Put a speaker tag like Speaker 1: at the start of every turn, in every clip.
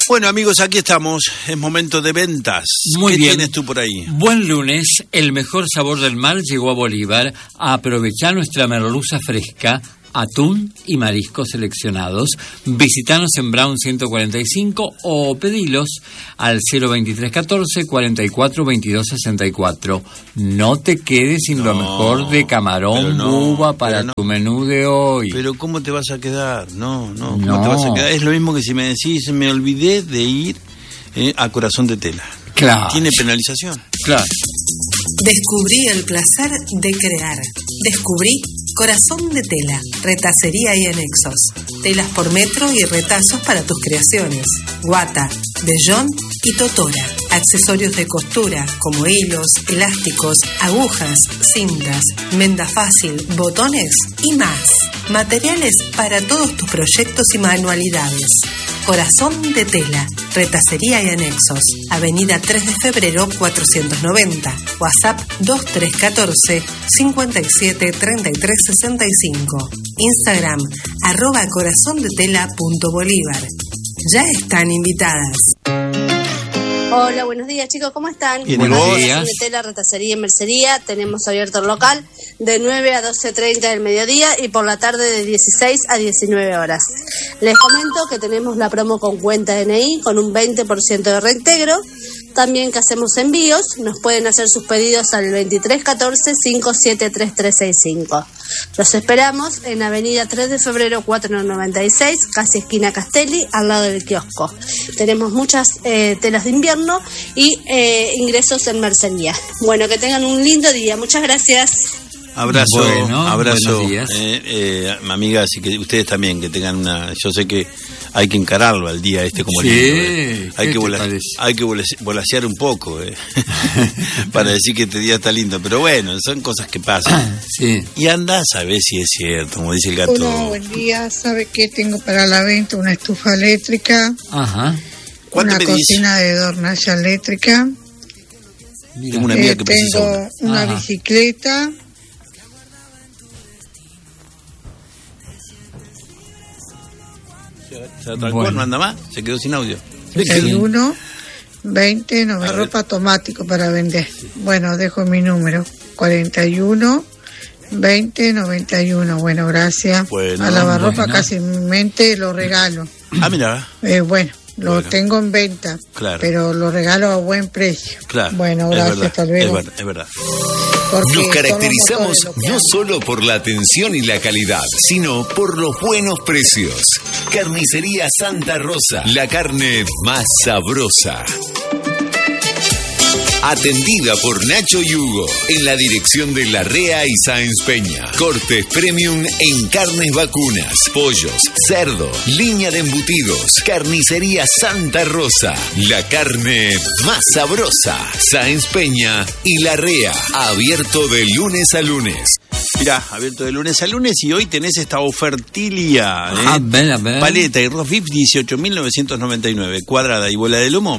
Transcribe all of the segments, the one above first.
Speaker 1: Bueno, amigos, aquí estamos. Es momento de ventas.
Speaker 2: Muy
Speaker 1: ¿Qué
Speaker 2: bien.
Speaker 1: tienes tú por ahí?
Speaker 2: Buen lunes. El mejor sabor del mar llegó a Bolívar. A aprovechar nuestra merluza fresca, atún y mariscos seleccionados. Visitanos en Brown 145 o pedilos al 02314 44 22 64. No te quedes sin lo mejor de camarón buba para tu menú de hoy.
Speaker 1: Pero ¿cómo te vas a quedar? No. ¿Cómo te vas a quedar? Es lo mismo que si me decís, me olvidé de ir a Corazón de Tela.
Speaker 2: Claro.
Speaker 1: ¿Tiene penalización?
Speaker 2: Claro.
Speaker 3: Descubrí el placer de crear. Descubrí Corazón de Tela, retacería y anexos. Telas por metro y retazos para tus creaciones. Guata, vellón y totora. Accesorios de costura como hilos, elásticos, agujas, cintas, menda fácil, botones y más. Materiales para todos tus proyectos y manualidades. Corazón de Tela, retacería y anexos. Avenida 3 de Febrero 490. WhatsApp 2314 57 33 65. Instagram @corazondetela.bolívar. Ya están invitadas.
Speaker 4: Hola, buenos días chicos, ¿cómo están?
Speaker 1: Bien,
Speaker 2: buenos días.
Speaker 4: De Tela, retacería y mercería. Tenemos abierto el local de 9 a 12:30 del mediodía y por la tarde de 16 a 19 horas. Les comento que tenemos la promo con cuenta DNI con un 20% de reintegro. También que hacemos envíos, nos pueden hacer sus pedidos al 2314 573365. Los esperamos en Avenida 3 de Febrero 496, casi esquina Castelli, al lado del kiosco. Tenemos muchas telas de invierno y ingresos en mercería. Bueno, que tengan un lindo día. Muchas gracias.
Speaker 1: Abrazo,
Speaker 2: buenos días.
Speaker 1: Amigas, y que ustedes también, que tengan una... Yo sé que hay que encararlo al día como
Speaker 2: sí,
Speaker 1: lindo. Hay que
Speaker 2: parece?
Speaker 1: volasear un poco, para decir que este día está lindo. Pero bueno, son cosas que pasan.
Speaker 2: Sí.
Speaker 1: Y andás a ver si es cierto, como dice el gato.
Speaker 5: Hola, buen día. ¿Sabe qué tengo para la venta? Una estufa eléctrica.
Speaker 2: Ajá.
Speaker 1: ¿Cuánto
Speaker 5: Una
Speaker 1: pedís?
Speaker 5: cocina de hornalla eléctrica.
Speaker 2: Mira.
Speaker 1: Tengo una amiga que precisa
Speaker 5: Tengo una
Speaker 2: Ajá.
Speaker 5: bicicleta.
Speaker 1: Se atrancó,
Speaker 2: Bueno.
Speaker 1: no anda más, se quedó sin audio.
Speaker 5: 31 20 no,
Speaker 1: A ver.
Speaker 5: ropa automático para vender. Bueno, dejo mi número. 41 20 91. Bueno, gracias.
Speaker 1: Bueno,
Speaker 5: a lavarropa
Speaker 2: bueno.
Speaker 5: casi mente lo regalo.
Speaker 1: Ah, mira,
Speaker 5: Bueno, lo
Speaker 1: Bueno.
Speaker 5: tengo en venta,
Speaker 1: Claro.
Speaker 5: pero lo regalo a buen precio.
Speaker 1: claro.
Speaker 5: Bueno,
Speaker 1: es
Speaker 5: gracias,
Speaker 1: verdad,
Speaker 5: hasta luego.
Speaker 1: Es verdad.
Speaker 5: Porque
Speaker 6: Nos
Speaker 5: son los
Speaker 6: caracterizamos
Speaker 5: motores lo que
Speaker 6: no
Speaker 5: hacen.
Speaker 6: solo por la atención y la calidad, sino por los buenos precios. Carnicería Santa Rosa, la carne más sabrosa. Atendida por Nacho y Hugo, en la dirección de Larrea y Sáenz Peña. Cortes premium en carnes vacunas, pollos, cerdo, línea de embutidos. Carnicería Santa Rosa, la carne más sabrosa. Sáenz Peña y Larrea, abierto de lunes a lunes.
Speaker 1: Mirá, abierto de lunes a lunes y hoy tenés esta ofertilia.
Speaker 2: A ver.
Speaker 1: Paleta y roast beef 18.999, cuadrada y bola de lomo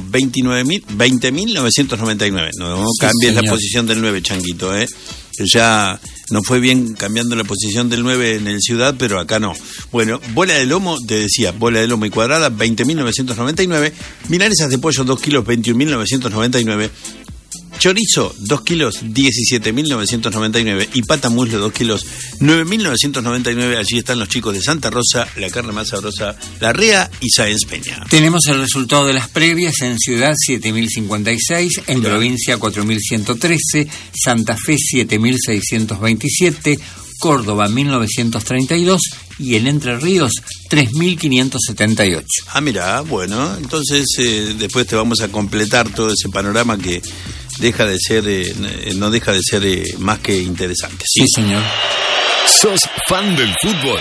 Speaker 1: 20.999. No
Speaker 2: Sí,
Speaker 1: cambies la
Speaker 2: señor.
Speaker 1: posición del 9, Changuito, Ya no fue bien cambiando la posición del 9 en el Ciudad, pero acá no. Bueno, bola de lomo, te decía, bola de lomo y cuadrada 20.999, milanesas de pollo 2 kilos 21.999. Chorizo, 2 kilos, 17.999. Y pata muslo, 2 kilos, 9.999. Allí están los chicos de Santa Rosa, la carne más sabrosa, Larrea y Sáenz Peña.
Speaker 2: Tenemos el resultado de las previas en Ciudad 7056, en Provincia 4113, Santa Fe 7627, Córdoba 1932 y en Entre Ríos 3578.
Speaker 1: Ah, mira, bueno, entonces después te vamos a completar todo ese panorama que deja de ser, no deja de ser más que interesante.
Speaker 2: Sí, señor.
Speaker 6: ¿Sos fan del fútbol?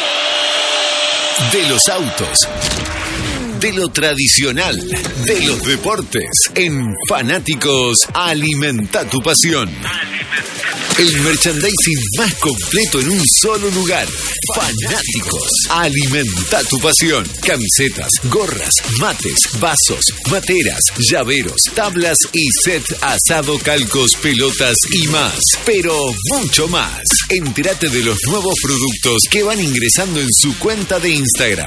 Speaker 6: De los autos, de lo tradicional, de los deportes. En Fanáticos, alimenta tu pasión. El merchandising más completo en un solo lugar. Fanáticos. Alimenta tu pasión. Camisetas, gorras, mates, vasos, materas, llaveros, tablas y set asado, calcos, pelotas y más. Pero mucho más. Entérate de los nuevos productos que van ingresando en su cuenta de Instagram.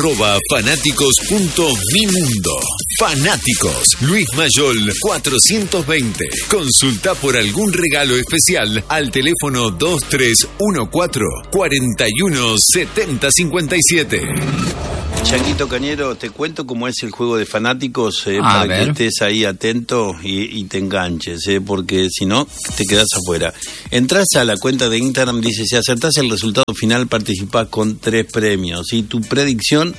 Speaker 6: @fanáticos.mimundo. Fanáticos. Luis Mayol 420. Consulta por algún regalo especial al teléfono 2314 41 70 57.
Speaker 1: Changuito Cañero, te cuento cómo es el juego de Fanáticos para que estés ahí atento y te enganches, porque si no te quedas afuera. Entras a la cuenta de Instagram, dice, si acertás el resultado final participás con 3 premios. Y tu predicción,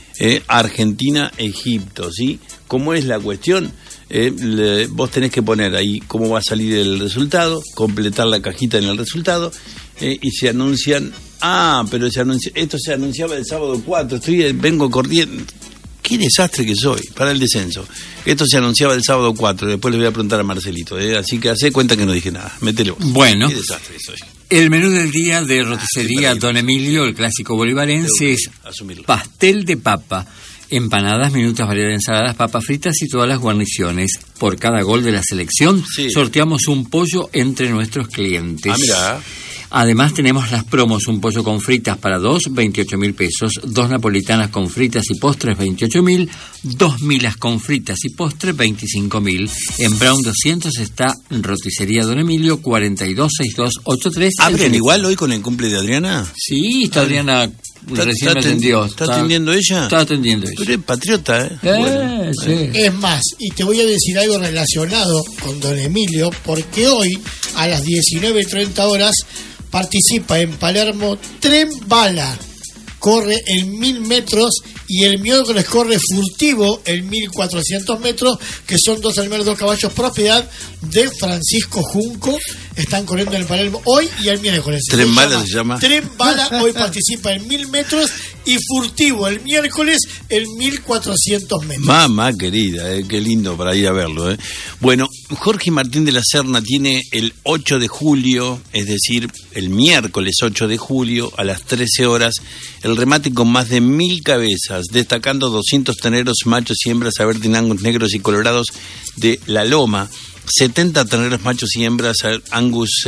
Speaker 1: Argentina-Egipto, ¿sí? ¿Cómo es la cuestión? Vos tenés que poner ahí cómo va a salir el resultado, completar la cajita en el resultado, y se anuncian. Pero esto se anunciaba el sábado 4, vengo corriendo. Qué desastre que soy para el descenso. Esto se anunciaba el sábado 4, después le voy a preguntar a Marcelito, así que hace cuenta que no dije nada, mételo.
Speaker 2: Bueno,
Speaker 1: qué desastre soy.
Speaker 2: El menú del día de roticería Don Emilio, el clásico bolivarense, es pastel de papa, empanadas, minutas, variedad de ensaladas, papas fritas y todas las guarniciones. Por cada gol de la selección, sorteamos un pollo entre nuestros clientes.
Speaker 1: Mirá.
Speaker 2: Además tenemos las promos, un pollo con fritas para 2, 28.000 pesos, 2 napolitanas con fritas y postres, 28.000, 2 milas con fritas y postres, 25.000. En Brown 200 está roticería Don Emilio, 426283.
Speaker 1: ¿Abren igual hoy con el cumple de Adriana?
Speaker 2: Sí, está Adriana, recién me atendió.
Speaker 1: ¿Está atendiendo ella?
Speaker 2: Está atendiendo ella.
Speaker 1: Pero es patriota,
Speaker 7: Bueno,
Speaker 2: sí.
Speaker 7: Es más, y te voy a decir algo relacionado con Don Emilio, porque hoy, a las 19:30 horas, participa en Palermo Tren Bala. Corre en 1000 metros y el miércoles corre Furtivo en 1400 metros, que son 2 almeros, 2 caballos, propiedad de Francisco Junco. Están corriendo en el Palermo hoy y el miércoles.
Speaker 1: Tren Bala se llama.
Speaker 7: Tren Bala hoy participa en 1000 metros y Furtivo el miércoles en 1400 metros.
Speaker 1: Mamá querida, qué lindo para ir a verlo. Bueno, Jorge Martín de la Serna tiene el 8 de julio, es decir, el miércoles 8 de julio a las 13 horas, el remate con más de 1000 cabezas, destacando 200 teneros machos y hembras Abertin-Angus negros y colorados de La Loma, 70 terneros machos y hembras Angus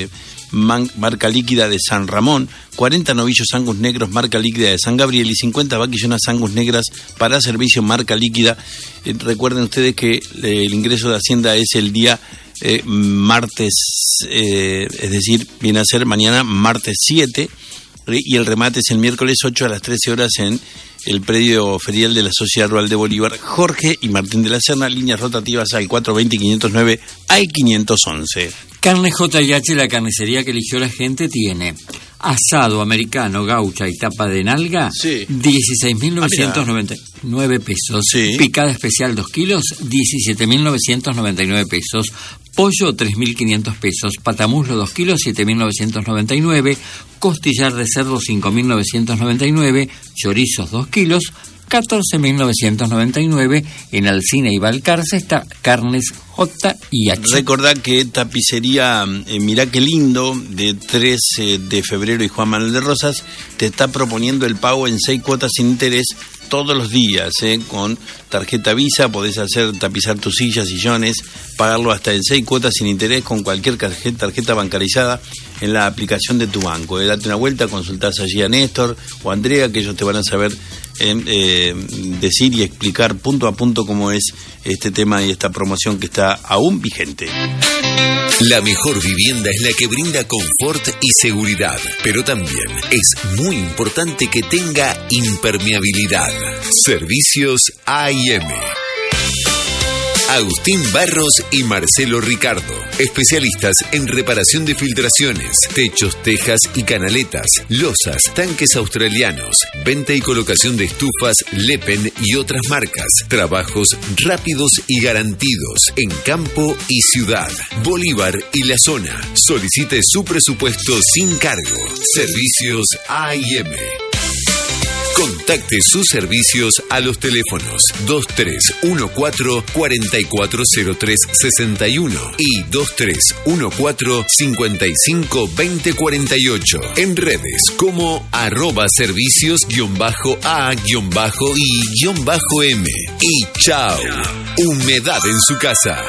Speaker 1: marca líquida de San Ramón, 40 novillos Angus negros marca líquida de San Gabriel y 50 vaquillonas Angus negras para servicio marca líquida. Recuerden ustedes que el ingreso de Hacienda es el día martes, es decir, viene a ser mañana martes 7, y el remate es el miércoles 8 a las 13 horas en el predio ferial de la Sociedad Rural de Bolívar. Jorge y Martín de la Serna, líneas rotativas al 420-509 al 511.
Speaker 2: Carne J&H, la carnicería que eligió la gente, tiene asado americano, gaucha y tapa de nalga, 16.999 pesos. Picada especial 2 kilos, 17.999 pesos. Pollo, 3.500 pesos. Patamuslo, 2 kilos, 7.999. Costillar de cerdo, 5.999. Chorizos, 2 kilos, 14.999. En Alsina y Balcarce está Carnes J&H.
Speaker 1: Recordá que tapicería Mirá Qué Lindo, de 3 de febrero y Juan Manuel de Rosas, te está proponiendo el pago en 6 cuotas sin interés todos los días, con tarjeta Visa. Podés tapizar tus sillas, sillones, pagarlo hasta en 6 cuotas sin interés con cualquier tarjeta bancarizada en la aplicación de tu banco. Date una vuelta, consultás allí a Néstor o a Andrea, que ellos te van a saber decir y explicar punto a punto cómo es este tema y esta promoción que está aún vigente.
Speaker 6: La mejor vivienda es la que brinda confort y seguridad, pero también es muy importante que tenga impermeabilidad. Servicios A&M. Agustín Barros y Marcelo Ricardo, especialistas en reparación de filtraciones, techos, tejas y canaletas, losas, tanques australianos, venta y colocación de estufas Lepen y otras marcas, trabajos rápidos y garantidos en campo y ciudad, Bolívar y la zona. Solicite su presupuesto sin cargo. Servicios A&M. Contacte sus servicios a los teléfonos 2314-440361 y 2314-552048. En redes como @servicios_A_I_M. Y chao, humedad en su casa.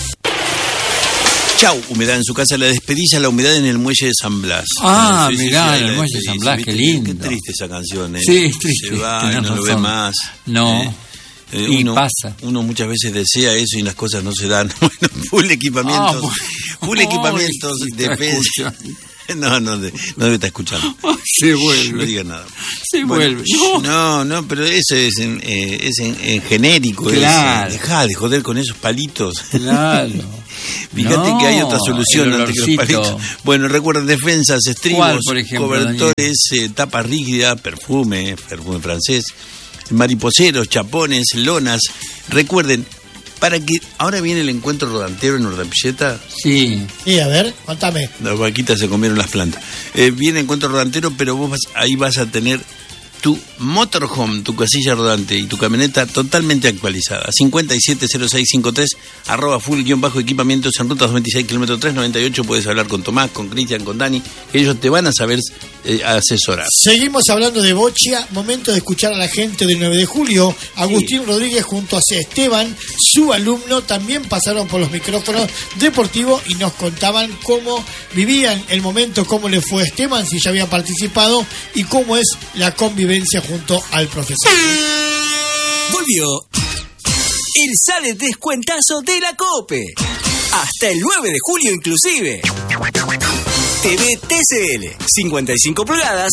Speaker 1: Chau, humedad en su casa, la despedilla, la humedad en el muelle de San Blas.
Speaker 2: Mirá, en el muelle de San Blas, qué lindo.
Speaker 1: Qué triste esa canción,
Speaker 2: Sí, es triste.
Speaker 1: Se va y no lo ve más.
Speaker 2: No. Y pasa.
Speaker 1: Uno muchas veces desea eso y las cosas no se dan. Bueno, full equipamientos. Full equipamientos de defensa. No debe estar escuchando.
Speaker 2: Se vuelve.
Speaker 1: No diga nada.
Speaker 2: Se vuelve.
Speaker 1: No, pero eso es en genérico.
Speaker 2: Claro.
Speaker 1: Dejá de joder con esos palitos.
Speaker 2: Claro.
Speaker 1: Fíjate que hay otra solución antes que los palitos. Bueno, recuerden defensas, estribos,
Speaker 2: por ejemplo,
Speaker 1: cobertores, tapa rígida, perfume francés, mariposeros, chapones, lonas. Recuerden, para que ahora viene el encuentro rodantero en Urdapilleta.
Speaker 2: Sí.
Speaker 7: Sí, a ver, contame.
Speaker 1: Las vaquitas se comieron las plantas. Viene el encuentro rodantero, pero vos ahí vas a tener tu motorhome, tu casilla rodante y tu camioneta totalmente actualizada. 570653 @full_equipamientos en ruta 26 km 398. Puedes hablar con Tomás, con Cristian, con Dani. Ellos te van a saber asesorar.
Speaker 7: Seguimos hablando de bocha. Momento de escuchar a la gente del 9 de julio. Agustín Rodríguez junto a Esteban, su alumno, también pasaron por los micrófonos deportivos y nos contaban cómo vivían el momento, cómo le fue a Esteban, si ya había participado y cómo es la convivencia junto al profesor.
Speaker 8: Volvió el sale descuentazo de la COPE. Hasta el 9 de julio inclusive. TV TCL, 55 pulgadas,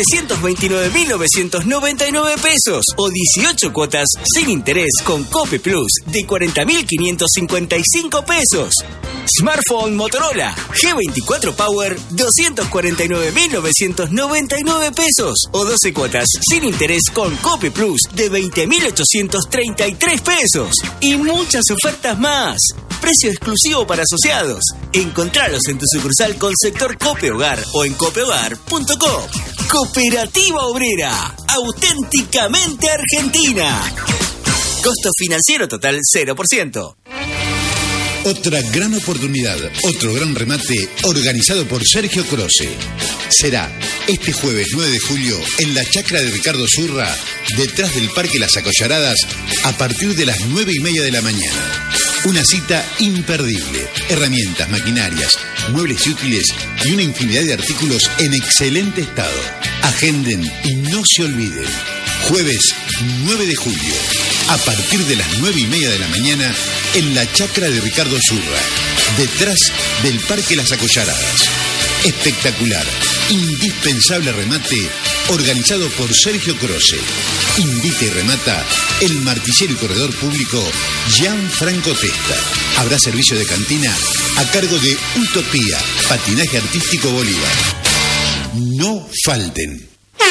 Speaker 8: 729.999 pesos o 18 cuotas sin interés con Cope Plus de 40.555 pesos. Smartphone Motorola G24 Power, 249.999 pesos o 12 cuotas sin interés con Cope Plus de 20.833 pesos. Y muchas ofertas más. Precio exclusivo para asociados. Encontralos en tu sucursal con sector Cope Hogar o en copehogar.com. Cooperativa Obrera, auténticamente argentina. Costo financiero total 0%.
Speaker 9: Otra gran oportunidad, otro gran remate organizado por Sergio Croce. Será este jueves 9 de julio en la chacra de Ricardo Zurra, detrás del Parque Las Acollaradas, a partir de las 9:30 de la mañana. Una cita imperdible. Herramientas, maquinarias, muebles y útiles y una infinidad de artículos en excelente estado. Agenden y no se olviden. Jueves 9 de julio, a partir de las 9:30 de la mañana, en la chacra de Ricardo Zurra, detrás del Parque Las Acollaradas. Espectacular, indispensable remate, organizado por Sergio Croce. Invita y remata el martillero y corredor público Gianfranco Testa. Habrá servicio de cantina a cargo de Utopía, Patinaje Artístico Bolívar. No falten.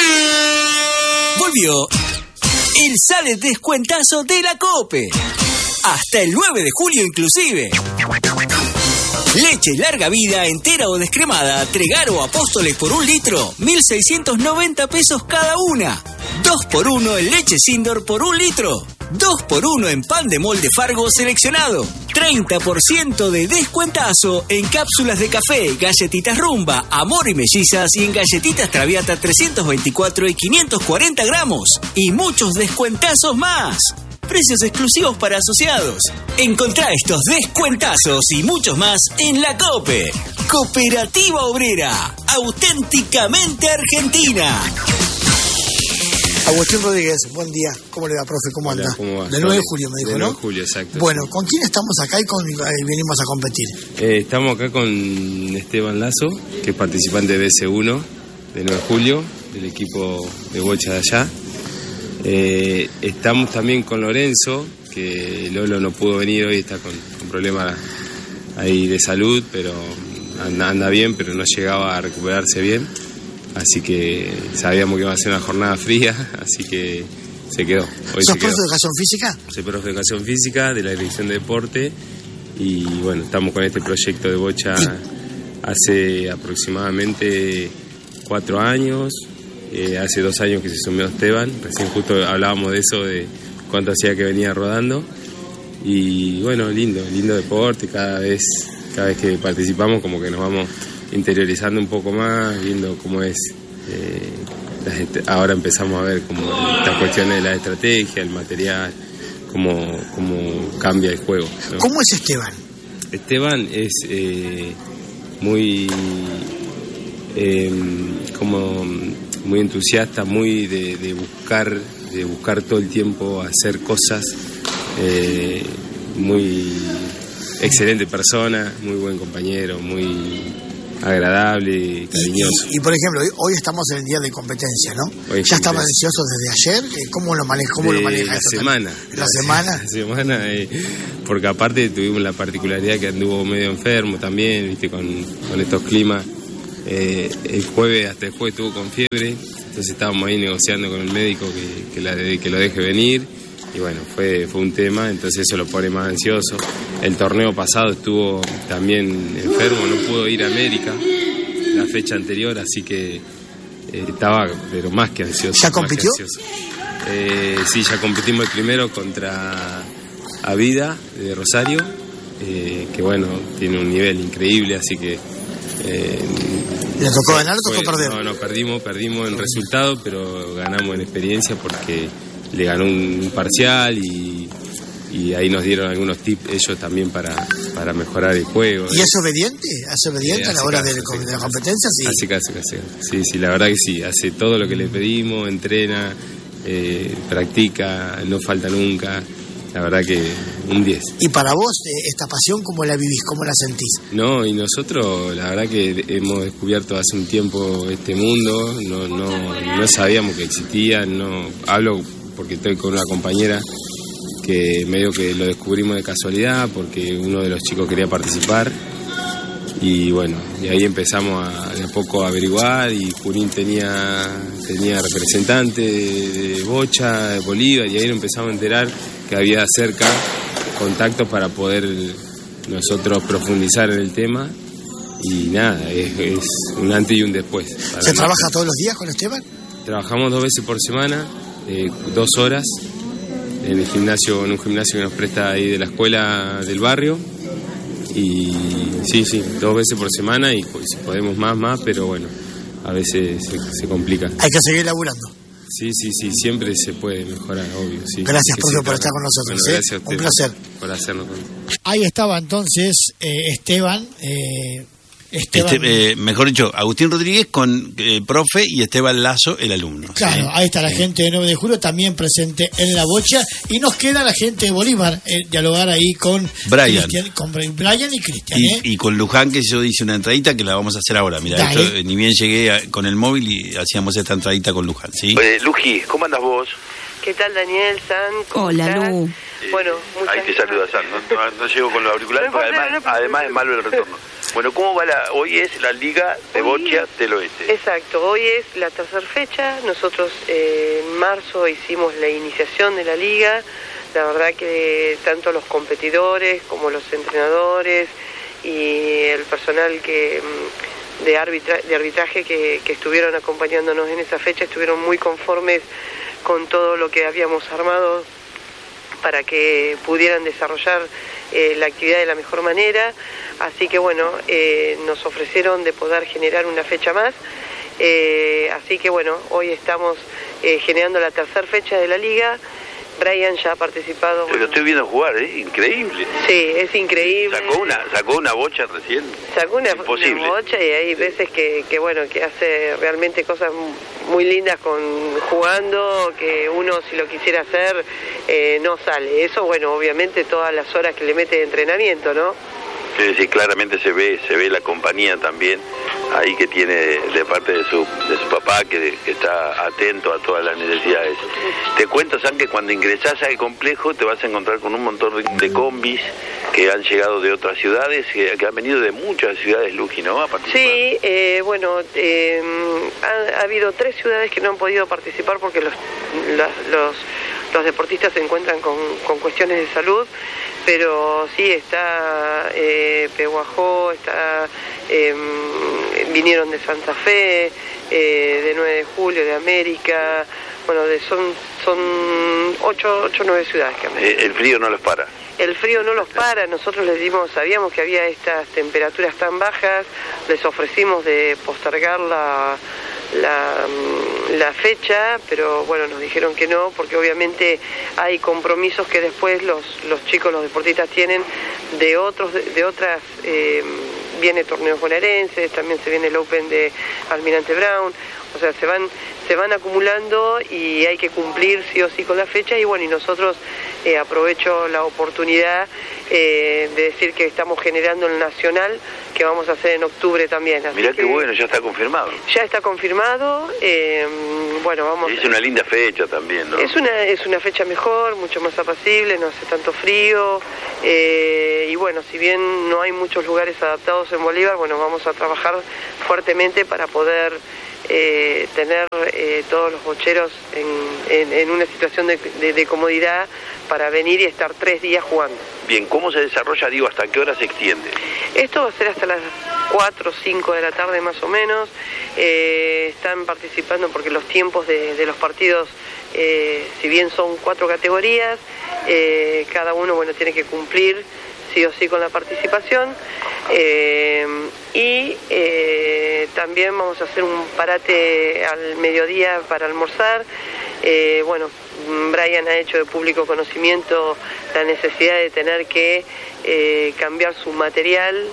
Speaker 8: Volvió el sale descuentazo de la COPE. Hasta el 9 de julio inclusive. Leche larga vida, entera o descremada, Tregaro o Apóstoles por 1 litro, 1.690 pesos cada una. 2x1 en leche Sindor por 1 litro. 2x1 en pan de molde Fargo seleccionado. 30% de descuentazo en cápsulas de café, galletitas Rumba, Amor y Mellizas y en galletitas Traviata 324 y 540 gramos. Y muchos descuentazos más. Precios exclusivos para asociados. Encontrá estos descuentazos y muchos más en la COPE. Cooperativa Obrera, auténticamente argentina.
Speaker 10: Agustín Rodríguez, buen día. ¿Cómo le va, profe? ¿Cómo anda?
Speaker 11: Hola, ¿cómo va?
Speaker 10: Del 9 de julio me dijo,
Speaker 11: del 9
Speaker 10: ¿no?
Speaker 11: de julio, exacto.
Speaker 10: Bueno, ¿con quién estamos acá y venimos a competir?
Speaker 11: Estamos acá con Esteban Lazo, que es participante de S1 del 9 de julio, del equipo de bocha de allá. Estamos también con Lorenzo, que Lolo no pudo venir hoy, está con problemas ahí de salud, pero anda bien, pero no llegaba a recuperarse bien. Así que sabíamos que iba a ser una jornada fría, así que se quedó.
Speaker 10: ¿Sos profe de educación física?
Speaker 11: Soy profe de educación física de la Dirección de Deporte y bueno, estamos con este proyecto de bocha hace aproximadamente 4 años hace 2 años que se sumió Esteban, recién justo hablábamos de eso, de cuánto hacía que venía rodando. Y bueno, lindo deporte, cada vez que participamos como que nos vamos interiorizando un poco más, viendo cómo es, ahora empezamos a ver como estas cuestiones de la estrategia, el material, cómo cambia el juego, ¿no?
Speaker 10: ¿Cómo es Esteban?
Speaker 11: Esteban es muy muy entusiasta, muy de buscar todo el tiempo hacer cosas, muy excelente persona, muy buen compañero, muy agradable, cariñoso.
Speaker 10: Y por ejemplo, hoy estamos en el día de competencia, ¿no? ¿Ya estaban ansiosos desde ayer? ¿Cómo lo maneja
Speaker 11: la semana?
Speaker 10: ¿La semana?
Speaker 11: La semana, porque aparte tuvimos la particularidad que anduvo medio enfermo también, viste, con estos climas. Hasta el jueves estuvo con fiebre, entonces estábamos ahí negociando con el médico que lo deje venir. Y bueno, fue un tema, entonces eso lo pone más ansioso. El torneo pasado estuvo también enfermo, no pudo ir a América la fecha anterior, así que estaba pero más que ansioso.
Speaker 10: ¿Ya compitió?
Speaker 11: Sí, ya competimos el primero contra Avida de Rosario, que bueno, tiene un nivel increíble, así que...
Speaker 10: ¿Le tocó ganar o tocó perder?
Speaker 11: No, perdimos en resultado, pero ganamos en experiencia porque... le ganó un parcial y ahí nos dieron algunos tips ellos también para mejorar el juego.
Speaker 10: ¿Y es obediente? ¿Es obediente a la hora de la competencia? Sí.
Speaker 11: Hace caso. Sí, la verdad que sí. Hace todo lo que le pedimos, entrena, practica, no falta nunca. La verdad que un 10.
Speaker 10: ¿Y para vos esta pasión cómo la vivís, cómo la sentís?
Speaker 11: No, y nosotros la verdad que hemos descubierto hace un tiempo este mundo, no sabíamos que existía, hablo porque estoy con una compañera que medio que lo descubrimos de casualidad porque uno de los chicos quería participar y bueno, y ahí empezamos de a poco a averiguar y Junín tenía representante de bocha, de Bolívar, y ahí nos empezamos a enterar que había cerca contactos para poder nosotros profundizar en el tema y nada, es un antes y un después.
Speaker 10: ¿Se trabaja todos los días con Esteban?
Speaker 11: Trabajamos 2 veces por semana, 2 horas en un gimnasio que nos presta ahí de la escuela del barrio y sí, 2 veces por semana y si podemos más, pero bueno, a veces se complica.
Speaker 10: Hay que seguir laburando.
Speaker 11: Sí, siempre se puede mejorar, obvio. Sí.
Speaker 10: Gracias, profe, por estar con nosotros.
Speaker 11: Bueno, gracias a usted,
Speaker 10: un placer.
Speaker 11: Por hacernos.
Speaker 7: Ahí estaba entonces Esteban.
Speaker 1: Mejor dicho, Agustín Rodríguez con profe y Esteban Lazo, el alumno.
Speaker 7: Claro, ahí está la gente de 9 de julio también presente en la bocha. Y nos queda la gente de Bolívar, dialogar ahí con
Speaker 1: Brian
Speaker 7: y Cristian.
Speaker 1: Y con Luján, que yo hice una entradita que la vamos a hacer ahora. Mira, ni bien llegué con el móvil y hacíamos esta entradita con Luján, ¿sí?
Speaker 12: Luji, ¿cómo andas vos?
Speaker 13: ¿Qué tal, Daniel, San?
Speaker 14: Hola, Lu.
Speaker 13: Bueno,
Speaker 12: ahí te saluda, San. No llego con los auriculares, porque además es malo el retorno. Bueno, ¿cómo va hoy es la Liga de Bocha del Oeste?
Speaker 13: Exacto, hoy es la tercera fecha. Nosotros en marzo hicimos la iniciación de la Liga. La verdad que tanto los competidores como los entrenadores y el personal de arbitraje que estuvieron acompañándonos en esa fecha estuvieron muy conformes con todo lo que habíamos armado para que pudieran desarrollar la actividad de la mejor manera. Así que bueno, nos ofrecieron de poder generar una fecha más. Así que bueno, hoy estamos generando la tercera fecha de la Liga. Brian ya ha participado.
Speaker 12: Pero estoy viendo jugar, es increíble.
Speaker 13: Sí, es increíble.
Speaker 12: Sacó una bocha recién.
Speaker 13: Sacó una bocha y hay veces que hace realmente cosas muy lindas jugando, que uno si lo quisiera hacer no sale. Eso bueno, obviamente todas las horas que le mete de entrenamiento, ¿no?
Speaker 12: Sí, claramente se ve la compañía también ahí que tiene de parte de su papá que está atento a todas las necesidades. Te cuento, San, que cuando ingresás al complejo te vas a encontrar con un montón de combis que han llegado de otras ciudades, que han venido de muchas ciudades, Luji, ¿no? A participar.
Speaker 13: Sí, ha habido 3 ciudades que no han podido participar porque los deportistas se encuentran con cuestiones de salud, pero sí está Pehuajó, está vinieron de Santa Fe, de 9 de Julio, de América, bueno, son 8 o 9 ciudades que han venido.
Speaker 12: El frío no los para.
Speaker 13: El frío no los para, nosotros sabíamos que había estas temperaturas tan bajas, les ofrecimos de postergar la fecha, pero bueno, nos dijeron que no, porque obviamente hay compromisos que después los chicos, los deportistas tienen de otras, viene torneos bonaerenses, también se viene el Open de Almirante Brown, o sea, se van acumulando y hay que cumplir sí o sí con la fecha, y bueno, y nosotros aprovecho la oportunidad de decir que estamos generando el nacional, que vamos a hacer en octubre también.
Speaker 12: Mirá qué bueno, ya está confirmado.
Speaker 13: Ya está confirmado, bueno, vamos...
Speaker 12: Es una linda fecha también, ¿no?
Speaker 13: Es una fecha mejor, mucho más apacible, no hace tanto frío, y bueno, si bien no hay muchos lugares adaptados en Bolívar, bueno, vamos a trabajar fuertemente para poder tener todos los bocheros en una situación de comodidad para venir y estar 3 días jugando.
Speaker 12: Bien, ¿cómo se desarrolla? Digo, ¿hasta qué hora se extiende?
Speaker 13: Esto va a ser hasta las 4 o 5 de la tarde más o menos. Están participando porque los tiempos de los partidos, si bien son 4 categorías, cada uno tiene que cumplir sí o sí con la participación, y también vamos a hacer un parate al mediodía para almorzar. Brian ha hecho de público conocimiento la necesidad de tener que cambiar su material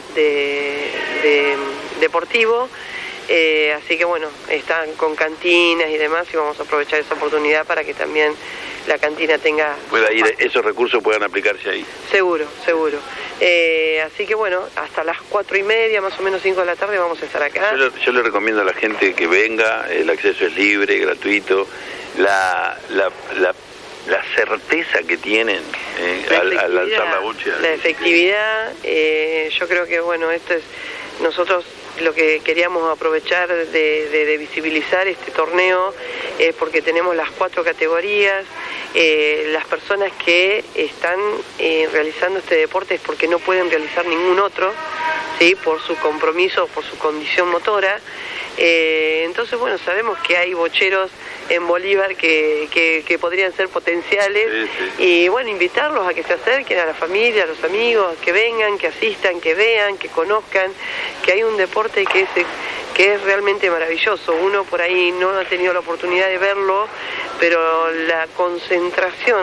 Speaker 13: deportivo, así que bueno, están con cantinas y demás, y vamos a aprovechar esa oportunidad para que también la cantina pueda
Speaker 12: ir, esos recursos puedan aplicarse ahí.
Speaker 13: Seguro. Así que bueno, hasta las 4:30, más o menos 5 de la tarde vamos a estar acá.
Speaker 12: Yo le recomiendo a la gente que venga, el acceso es libre, gratuito, la certeza que tienen al alzar la bocha.
Speaker 13: La efectividad, yo creo que bueno, nosotros lo que queríamos aprovechar de visibilizar este torneo es porque tenemos las 4 categorías. Las personas que están realizando este deporte es porque no pueden realizar ningún otro, ¿sí? Por su compromiso, por su condición motora. Entonces, bueno, sabemos que hay bocheros en Bolívar que podrían ser potenciales, y bueno, invitarlos a que se acerquen, a la familia, a los amigos, que vengan, que asistan, que vean, que conozcan, que hay un deporte que es realmente maravilloso. Uno por ahí no ha tenido la oportunidad de verlo, pero la concentración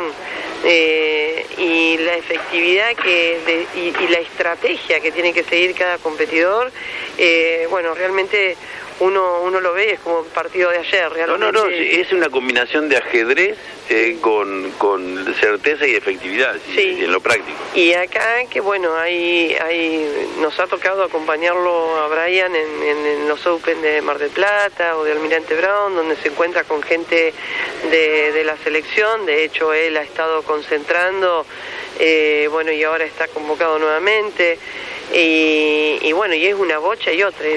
Speaker 13: y la efectividad y la estrategia que tiene que seguir cada competidor, bueno, realmente uno lo ve, es como un partido de ayer, realmente.
Speaker 12: No, es una combinación de ajedrez con certeza y efectividad,
Speaker 13: sí,
Speaker 12: en lo práctico.
Speaker 13: Y acá, que bueno, nos ha tocado acompañarlo a Brian en los Open de Mar del Plata o de Almirante Brown, donde se encuentra con gente de la selección. De hecho, él ha estado concentrando, bueno, y ahora está convocado nuevamente. Y bueno, y es una bocha y otra,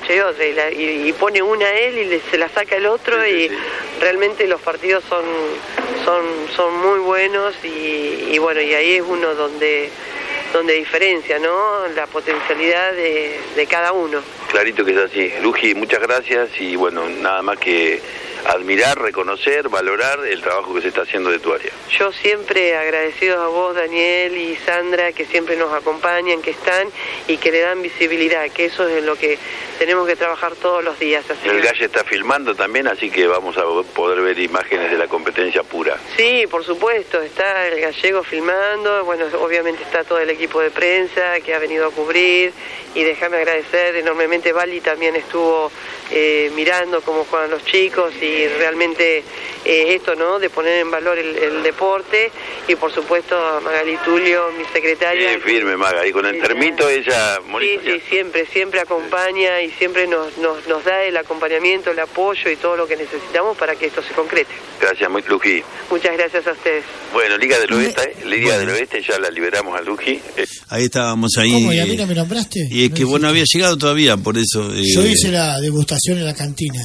Speaker 13: y pone una a él y se la saca el otro, y realmente los partidos son muy buenos, y bueno, y ahí es uno donde diferencia, ¿no?, la potencialidad de cada uno. Clarito que es así. Luji, muchas gracias, y bueno, nada más que admirar, reconocer, valorar el trabajo que se está haciendo de tu área. Yo siempre agradecido a vos, Daniel y Sandra, que siempre nos acompañan, que están y que le dan visibilidad, que eso es en lo que tenemos que trabajar todos los días. Así el Galle está filmando también, así que vamos a poder ver imágenes de la competencia pura. Sí, por supuesto, está el gallego filmando, bueno, obviamente está todo el equipo de prensa que ha venido a cubrir, y déjame agradecer enormemente, Vali también estuvo mirando cómo juegan los chicos, y realmente esto, ¿no?, de poner en valor el deporte, y por supuesto a Magali Tulio, mi secretaria. Sí, firme Magali, con el termito ella... Sí, siempre acompaña, y siempre nos da el acompañamiento, el apoyo y todo lo que necesitamos para que esto se concrete. Gracias, muy Luji. Muchas gracias a ustedes. Bueno, Liga del Oeste, ya la liberamos a Luji.
Speaker 1: Ahí estábamos ahí.
Speaker 7: ¿Cómo? ¿Y a mí no me nombraste?
Speaker 1: Y es que vos no habías llegado todavía, por eso...
Speaker 7: Yo hice la degustación en la cantina,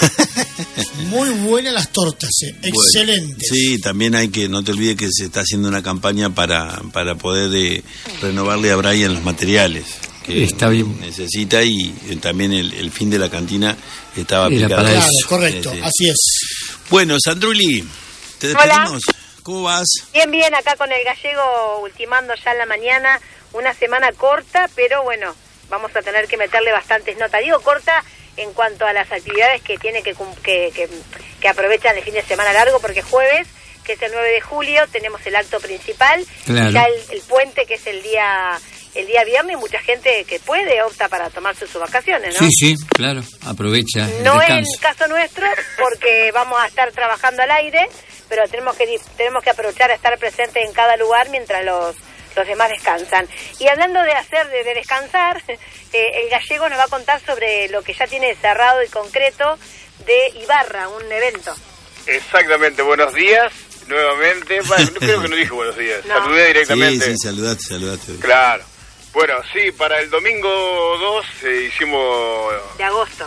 Speaker 7: Muy buenas las tortas, excelentes.
Speaker 1: Sí, también no te olvides que se está haciendo una campaña para poder renovarle a Brian los materiales. que
Speaker 2: está bien.
Speaker 1: necesita, y también el fin de la cantina estaba aplicado.
Speaker 7: Claro, correcto, así es.
Speaker 1: Bueno, Sandruli, te despedimos. Hola. ¿Cómo vas?
Speaker 14: Bien, acá con el Gallego ultimando ya en la mañana, una semana corta, pero bueno, vamos a tener que meterle bastantes notas. Digo corta en cuanto a las actividades que tiene que aprovechan el fin de semana largo, porque jueves, que es el 9 de julio, tenemos el acto principal, claro. Y ya el puente, que es el día viernes, mucha gente que puede opta para tomarse sus vacaciones, ¿no?
Speaker 2: Sí, claro, aprovecha.
Speaker 14: No es el caso nuestro, porque vamos a estar trabajando al aire, pero tenemos que aprovechar a estar presentes en cada lugar mientras los demás descansan. Y hablando de descansar, el Gallego nos va a contar sobre lo que ya tiene cerrado y concreto de Ibarra, un evento.
Speaker 15: Exactamente, buenos días nuevamente. Bueno, creo que no dije buenos días, no. Saludé directamente.
Speaker 1: Sí, saludate.
Speaker 15: Claro. Bueno, sí, para el domingo 2 hicimos...
Speaker 14: De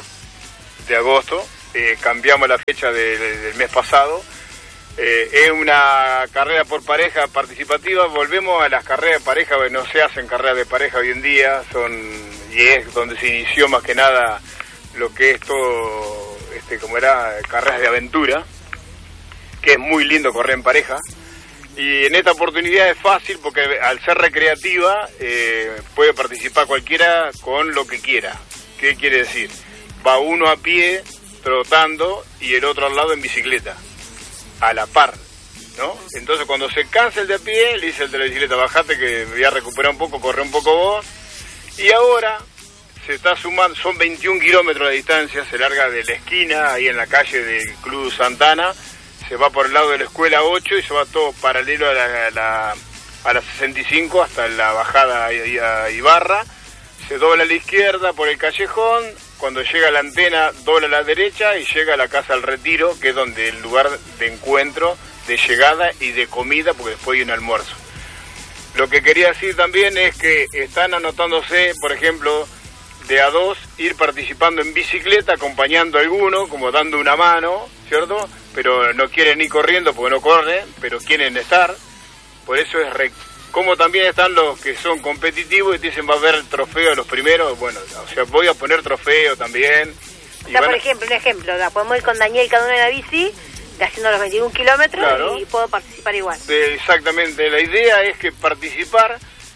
Speaker 14: agosto.
Speaker 15: Cambiamos la fecha del mes pasado. Es una carrera por pareja participativa. Volvemos a las carreras de pareja, no se hacen carreras de pareja hoy en día, y es donde se inició más que nada lo que es todo, carreras de aventura, que es muy lindo correr en pareja. Y en esta oportunidad es fácil porque al ser recreativa puede participar cualquiera con lo que quiera. ¿Qué quiere decir? Va uno a pie trotando y el otro al lado en bicicleta, a la par, ¿no? Entonces cuando se cansa el de a pie, le dice el de la bicicleta, bajate que voy a recuperar un poco, corre un poco vos. Y ahora se está sumando, son 21 kilómetros de distancia, se larga de la esquina, ahí en la calle del Club Santana, se va por el lado de la escuela 8 y se va todo paralelo a la 65 hasta la bajada a Ibarra. Se dobla a la izquierda por el callejón, cuando llega a la antena dobla a la derecha y llega a la Casa del Retiro, que es donde el lugar de encuentro, de llegada y de comida, porque después hay un almuerzo. Lo que quería decir también es que están anotándose, por ejemplo, de a dos, ir participando en bicicleta, acompañando a alguno, como dando una mano, ¿cierto? Pero no quieren ir corriendo porque no corren, pero quieren estar. Por eso es como también están los que son competitivos y te dicen va a haber el trofeo de los primeros. Bueno, o sea, voy a poner trofeo también.
Speaker 14: O sea, por ejemplo, podemos ir con Daniel cada uno en la bici, haciendo los 21 kilómetros, claro, y puedo participar igual.
Speaker 15: Exactamente, la idea es que participar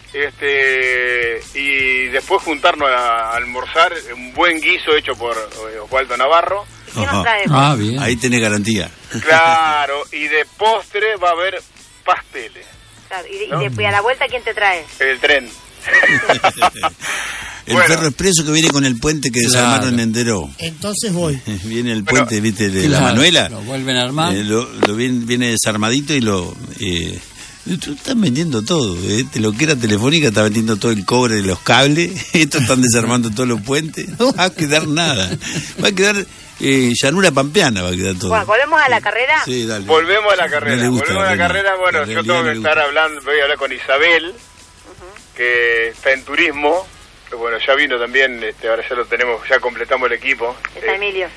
Speaker 15: y después juntarnos a almorzar un buen guiso hecho por Osvaldo Navarro.
Speaker 14: ¿Qué nos trae?
Speaker 1: Bien. Ahí tenés garantía.
Speaker 15: Claro, y de postre va a haber pasteles.
Speaker 14: Claro, y a la vuelta, ¿quién te trae?
Speaker 15: El tren.
Speaker 1: El ferro expreso que viene con el puente que desarmaron en Deró.
Speaker 7: Entonces voy.
Speaker 1: Viene el puente, ¿viste? De la Manuela.
Speaker 2: Lo vuelven a armar.
Speaker 1: Viene desarmadito y están vendiendo todo, Lo que era Telefónica está vendiendo todo el cobre de los cables. Estos están desarmando todos los puentes. No va a quedar nada. Va a quedar llanura pampeana, va a quedar todo.
Speaker 14: Bueno, ¿volvemos a la carrera?
Speaker 1: Sí, dale.
Speaker 15: Volvemos a la carrera. Bueno, yo tengo que estar hablando, voy a hablar con Isabel, que está en turismo. Bueno, ya vino también, ahora ya lo tenemos, ya completamos el equipo.
Speaker 14: Está Emilio.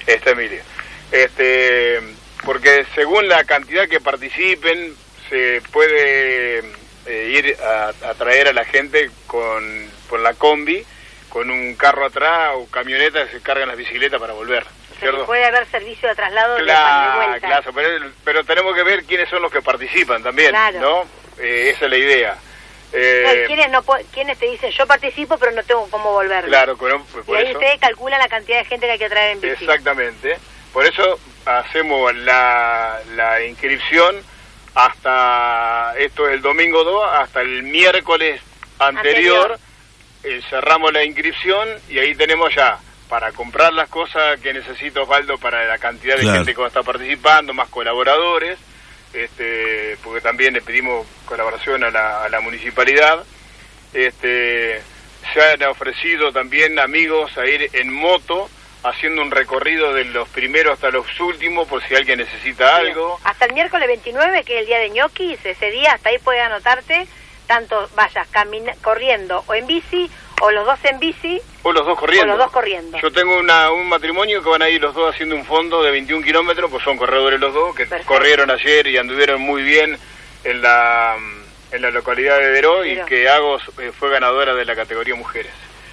Speaker 15: Porque según la cantidad que participen, se puede ir a traer a la gente con la combi, con un carro atrás o camioneta que se cargan las bicicletas para volver.
Speaker 14: ¿Cierto? Puede haber servicio de traslado de vuelta.
Speaker 15: Claro, pero tenemos que ver quiénes son los que participan también, claro, ¿no? Esa es la idea.
Speaker 14: ¿Quiénes te dicen yo participo pero no tengo cómo volver?
Speaker 15: Claro, por
Speaker 14: y ahí ustedes calculan la cantidad de gente que hay que traer en bici.
Speaker 15: Exactamente. Por eso hacemos la inscripción hasta, esto es el domingo 2, hasta el miércoles anterior. Cerramos la inscripción y ahí tenemos ya para comprar las cosas que necesita Osvaldo para la cantidad de gente que va a estar participando, más colaboradores. Porque también le pedimos colaboración a la municipalidad. Se han ofrecido también amigos a ir en moto haciendo un recorrido de los primeros hasta los últimos por si alguien necesita algo.
Speaker 14: Hasta el miércoles 29, que es el día de ñoquis, ese día hasta ahí puedes anotarte, tanto vayas corriendo o en bici, o los dos en bici,
Speaker 15: o los dos corriendo. Yo tengo un matrimonio que van a ir los dos haciendo un fondo de 21 kilómetros, pues son corredores los dos, que corrieron ayer y anduvieron muy bien en la localidad de Deró, y que Agos fue ganadora de la categoría mujeres.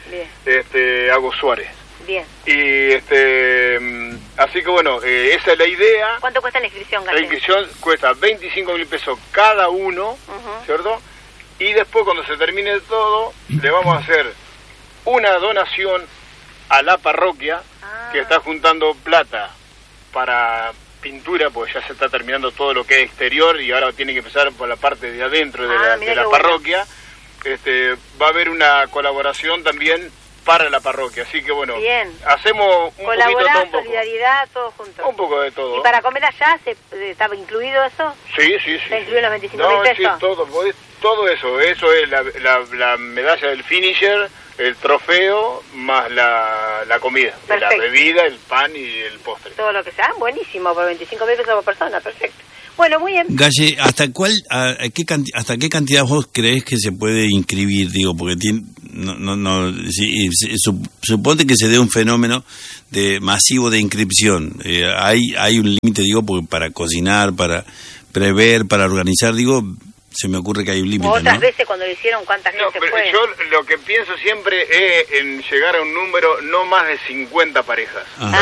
Speaker 14: Bien.
Speaker 15: hago Suárez.
Speaker 14: Bien.
Speaker 15: Y así que bueno, esa es la idea.
Speaker 14: ¿Cuánto cuesta la inscripción,
Speaker 15: La inscripción cuesta 25.000 pesos cada uno, ¿cierto? Y después cuando se termine todo, le vamos a hacer una donación a la parroquia que está juntando plata para pintura, porque ya se está terminando todo lo que es exterior y ahora tiene que empezar por la parte de adentro de la parroquia. Va a haber una colaboración también para la parroquia, así que bueno,
Speaker 14: bien.
Speaker 15: Hacemos un poquito todo, un poco.
Speaker 14: Solidaridad, todo junto.
Speaker 15: Un poco de todo.
Speaker 14: ¿Y para comer allá estaba incluido eso?
Speaker 15: Sí.
Speaker 14: ¿Está incluido los 25.000 pesos?
Speaker 15: Sí, todo eso es la medalla del finisher, el trofeo, más la comida, la bebida, el pan y el postre.
Speaker 14: Todo lo que sea, buenísimo, por 25.000 pesos por persona, perfecto. Bueno, muy bien.
Speaker 1: Galle, ¿hasta qué cantidad vos creés que se puede inscribir? Digo, porque suponte que se dé un fenómeno masivo de inscripción. Hay un límite, digo, porque para cocinar, para prever, para organizar, digo, se me ocurre que hay un límite,
Speaker 14: Otras veces cuando lo hicieron, ¿cuánta gente fue?
Speaker 15: Yo lo que pienso siempre es en llegar a un número no más de 50 parejas.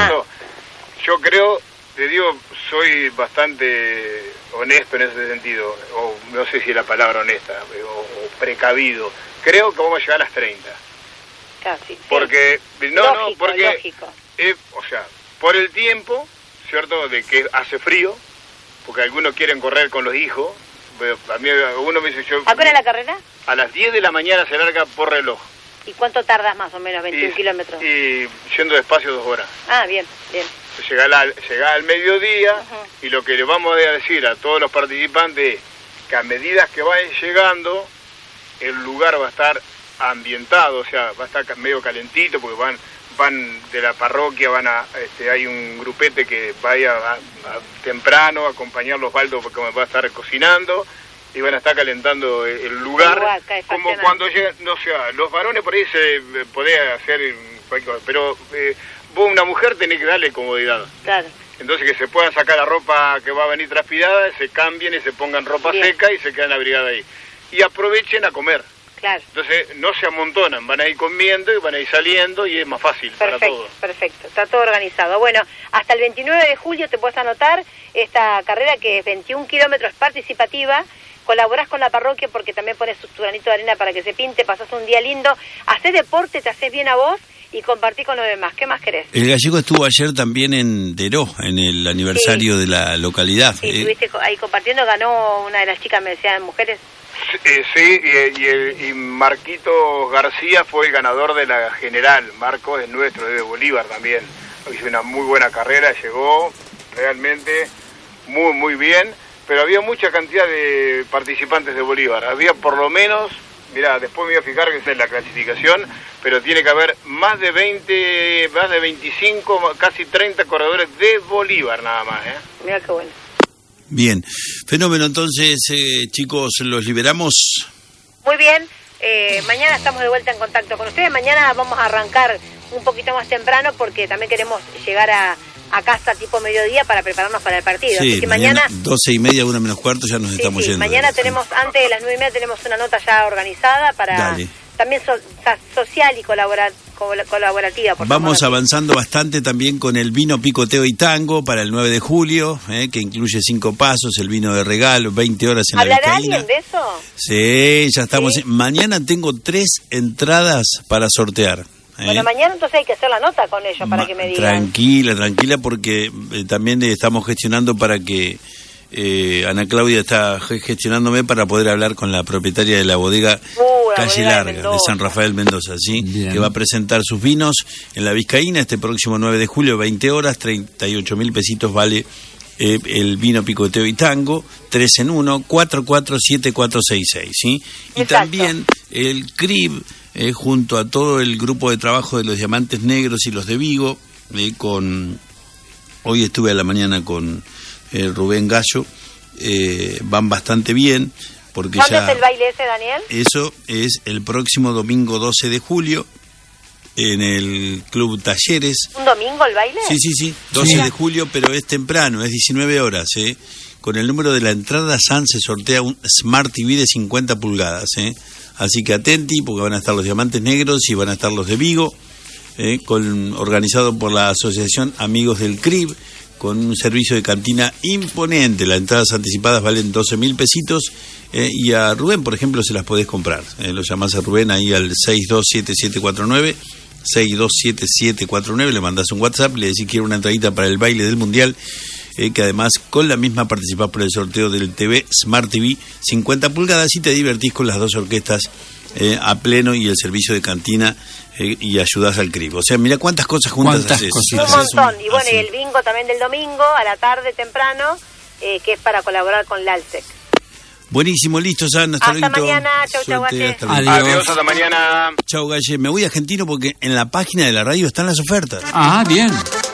Speaker 15: Yo creo, te digo, soy bastante honesto en ese sentido, o no sé si es la palabra honesta, o precavido. Creo que vamos a llegar a las 30.
Speaker 14: Casi.
Speaker 15: Porque,
Speaker 14: lógico.
Speaker 15: O sea, por el tiempo, ¿cierto?, de que hace frío, porque algunos quieren correr con los hijos. A mí uno me dice,
Speaker 14: ¿a qué hora la carrera?
Speaker 15: A las 10 de la mañana se larga por reloj.
Speaker 14: ¿Y cuánto tardas más o menos? 21 kilómetros.
Speaker 15: Y yendo despacio 2 horas.
Speaker 14: Ah, bien.
Speaker 15: Llega al mediodía y lo que le vamos a decir a todos los participantes es que a medida que vayan llegando, el lugar va a estar ambientado, o sea, va a estar medio calentito porque van de la parroquia, hay un grupete que vaya temprano a acompañar los baldos porque va a estar cocinando y van a estar calentando el lugar como cuando llegan, no sé, los varones por ahí se puede hacer cualquier cosa, pero vos una mujer tenés que darle comodidad.
Speaker 14: Claro.
Speaker 15: Entonces que se puedan sacar la ropa que va a venir transpirada, se cambien y se pongan ropa seca y se quedan abrigadas ahí. Y aprovechen a comer.
Speaker 14: Claro.
Speaker 15: Entonces no se amontonan, van a ir comiendo y van a ir saliendo y es más fácil para todos.
Speaker 14: Perfecto, está todo organizado. Bueno, hasta el 29 de julio te puedes anotar esta carrera que es 21 kilómetros participativa. Colaborás con la parroquia porque también pones tu granito de arena para que se pinte, pasás un día lindo, hacés deporte, te haces bien a vos y compartí con los demás. ¿Qué más querés?
Speaker 1: El Gallego estuvo ayer también en Deró, en el aniversario de la localidad.
Speaker 14: Sí, estuviste ahí compartiendo, ganó una de las chicas, me decían, mujeres.
Speaker 15: Sí, y Marquitos García fue el ganador de la general. Marcos es nuestro, de Bolívar también. Hizo una muy buena carrera, llegó realmente muy bien, pero había mucha cantidad de participantes de Bolívar. Había por lo menos, mirá, después me voy a fijar que es en la clasificación, pero tiene que haber más de 25, casi 30 corredores de Bolívar nada más.
Speaker 14: Mirá qué bueno.
Speaker 1: Bien, fenómeno, entonces, chicos, ¿los liberamos?
Speaker 14: Muy bien, mañana estamos de vuelta en contacto con ustedes. Mañana vamos a arrancar un poquito más temprano porque también queremos llegar a casa tipo mediodía para prepararnos para el partido.
Speaker 1: Sí,
Speaker 14: así que mañana
Speaker 1: 12:30, 1:45 ya nos estamos yendo.
Speaker 14: Mañana tenemos, antes de las 9:30 tenemos una nota ya organizada para también social y colaborativa.
Speaker 1: Vamos avanzando bastante también con el vino Picoteo y Tango para el 9 de julio, que incluye 5 pasos, el vino de regalo, 20 horas en la Vizcaína.
Speaker 14: ¿Hablará alguien de eso?
Speaker 1: Sí, ya estamos. ¿Sí? Mañana tengo 3 entradas para sortear.
Speaker 14: Bueno, mañana entonces hay que hacer la nota con ellos para que me digan.
Speaker 1: Tranquila, porque también estamos gestionando para que Ana Claudia está gestionándome para poder hablar con la propietaria de la bodega Calle Larga de San Rafael Mendoza, ¿sí? Que va a presentar sus vinos en la Vizcaína este próximo 9 de julio, 20 horas, 38.000 pesitos vale el vino Picoteo y Tango, 3 en 1, 447466, ¿sí? Y exacto. También el CRIB, junto a todo el grupo de trabajo de los Diamantes Negros y los de Vigo, hoy estuve a la mañana con Rubén Gallo, van bastante bien. Porque
Speaker 14: ¿cuándo es el baile ese, Daniel?
Speaker 1: Eso es el próximo domingo 12 de julio en el Club Talleres.
Speaker 14: ¿Un domingo el baile?
Speaker 1: Sí, 12 de julio, pero es temprano, es 19 horas, con el número de la entrada SAN se sortea un Smart TV de 50 pulgadas. Así que atenti, porque van a estar los Diamantes Negros y van a estar los de Vigo, organizado por la Asociación Amigos del CRIB, con un servicio de cantina imponente. Las entradas anticipadas valen 12.000 pesitos, y a Rubén, por ejemplo, se las podés comprar. Lo llamás a Rubén ahí al 627749, 627749, le mandás un WhatsApp, le decís que quiero una entradita para el baile del Mundial, que además con la misma participás por el sorteo del TV Smart TV 50 pulgadas y te divertís con las dos orquestas a pleno y el servicio de cantina, y ayudás al CRIB. O sea, mira cuántas cosas juntas haces.
Speaker 14: Un montón. Y bueno, y el bingo también del domingo, a la tarde temprano, que es para colaborar con la ALSEC.
Speaker 1: Buenísimo, listo, San. Hasta
Speaker 14: mañana. Chau, Galle.
Speaker 15: Adiós, hasta mañana.
Speaker 1: Chau, Galle. Me voy a Argentino porque en la página de la radio están las ofertas.
Speaker 2: Bien.